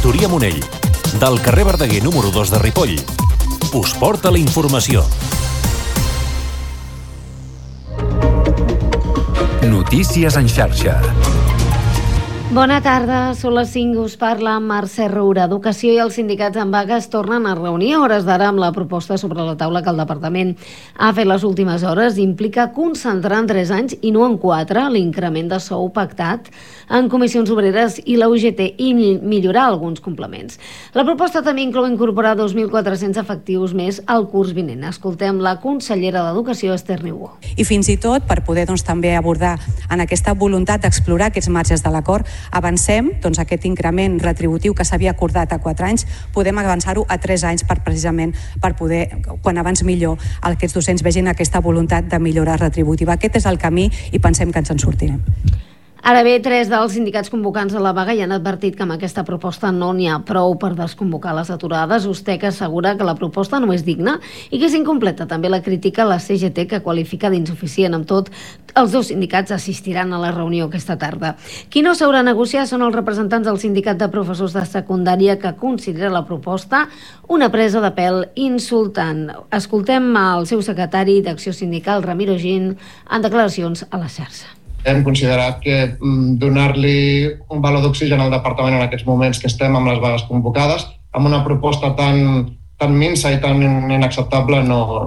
Factoria Monell, del carrer Verdaguer número 2 de Ripoll. Us porta la informació. Notícies en xarxa. Bona tarda, són les 5, us parla Mercè Roura. Educació i els sindicats en vaga es tornen a reunir a hores d'ara amb la proposta sobre la taula que el departament ha fet les últimes hores. Implica concentrar en 3 anys i no en 4 l'increment de sou pactat en comissions obreres i la UGT i millorar alguns complements. La proposta també inclou incorporar 2.400 efectius més al curs vinent. Escoltem la consellera d'Educació, Esther Niubó. I fins i tot, per poder també abordar en aquesta voluntat d'explorar aquests marges de l'acord, avancem aquest increment retributiu que s'havia acordat a 4 anys, podem avançar-ho a 3 anys precisament per poder, quan abans millor, aquests docents vegin aquesta voluntat de millora retributiva. Aquest és el camí i pensem que ens en sortirem. Ara bé, 3 dels sindicats convocants a la vaga ja han advertit que amb aquesta proposta no n'hi ha prou per desconvocar les aturades. USTEC assegura que la proposta no és digna i que és incompleta. També la critica a la CGT, que qualifica d'insuficient. Amb tot, els 2 sindicats assistiran a la reunió aquesta tarda. Qui no s'haurà negociat són els representants del sindicat de professors de secundària, que considera la proposta una presa de pèl insultant. Escoltem el seu secretari d'Acció Sindical, Ramiro Gin, en declaracions a la xarxa. Hem considerat que donar-li un valor d'oxigen al departament en aquests moments que estem amb les vagues convocades, amb una proposta tan minsa i tan inacceptable,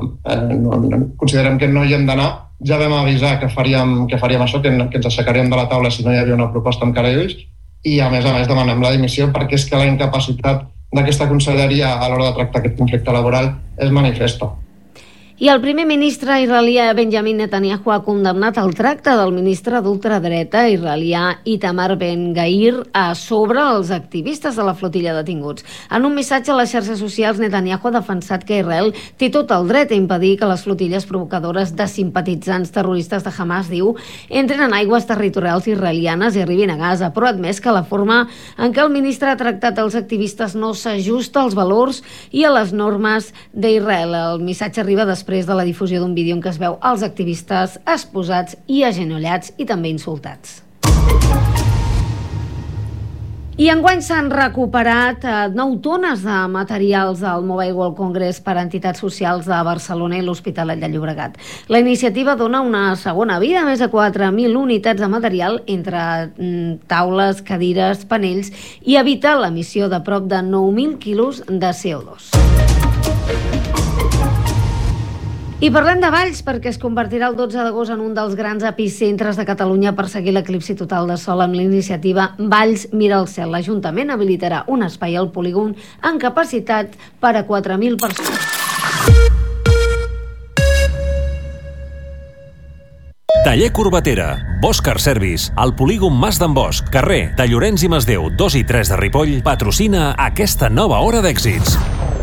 considerem que no hi hem d'anar. Ja vam avisar que faríem això, que ens aixecaríem de la taula si no hi havia una proposta amb cara i ulls, i a més demanem la dimissió perquè és que la incapacitat d'aquesta conselleria a l'hora de tractar aquest conflicte laboral és manifesta. I el primer ministre israelià Benjamin Netanyahu ha condemnat el tracte del ministre d'ultradreta israelià Itamar Ben-Gvir sobre els activistes de la flotilla detinguts. En un missatge a les xarxes socials, Netanyahu ha defensat que Israel té tot el dret a impedir que les flotilles provocadores de simpatitzants terroristes de Hamas, diu, entren en aigües territorials israelianes i arribin a Gaza, però ha admès que la forma en què el ministre ha tractat els activistes no s'ajusta als valors i a les normes d'Israel. El missatge arriba després de la difusió d'un vídeo en què es veu els activistes esposats i agenollats i també insultats. I enguany s'han recuperat 9 tones de materials al Mobile World Congress per a entitats socials de Barcelona i l'Hospitalet de Llobregat. La iniciativa dona una segona vida a més de 4.000 unitats de material entre taules, cadires, panells i evita l'emissió de prop de 9.000 quilos de CO2. I parlem de Valls perquè es convertirà el 12 d'agost en un dels grans epicentres de Catalunya per seguir l'eclipsi total de sol amb l'iniciativa Valls Mira el Cel. L'Ajuntament habilitarà un espai al polígon amb capacitat per a 4.000 persones. Taller Corbatera, Bosch Car Service, al polígon Mas d'en Bosch, carrer de Llorenç i Masdeu 2 i 3 de Ripoll, patrocina aquesta nova hora d'èxits.